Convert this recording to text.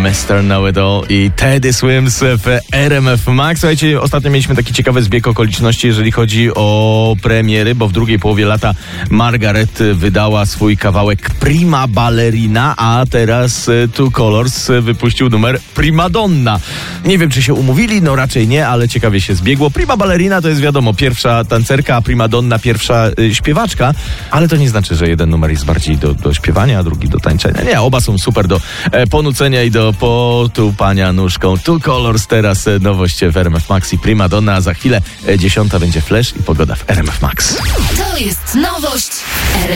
Mr. Know-It-All i Teddy Swims w RMF Max. Słuchajcie, ostatnio mieliśmy taki ciekawy zbieg okoliczności, jeżeli chodzi o premiery, bo w drugiej połowie lata Margaret wydała swój kawałek Prima Ballerina, a teraz Two Colors wypuścił numer Prima Donna. Nie wiem, czy się umówili, no raczej nie, ale ciekawie się zbiegło. Prima Ballerina to jest wiadomo, pierwsza tancerka, a Prima Donna pierwsza śpiewaczka, ale to nie znaczy, że jeden numer jest bardziej do śpiewania, a drugi do tańczenia. Nie, oba są super do ponucenia i do potupania nóżką. Two Colors, teraz nowość w RMF Max i Prima Donna, a za chwilę 10 będzie Flash i pogoda w RMF Max. To jest nowość